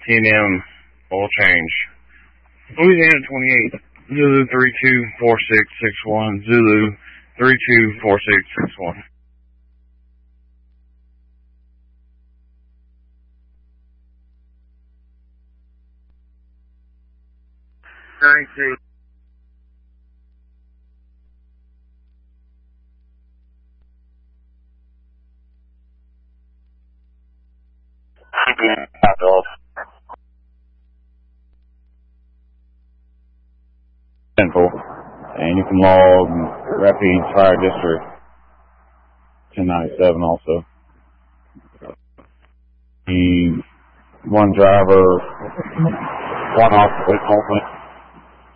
T&M oil change. Louisiana 28, Zulu 324661, Zulu 324661. And you can log Rapides Fire District 1097 also. The one driver, one officer,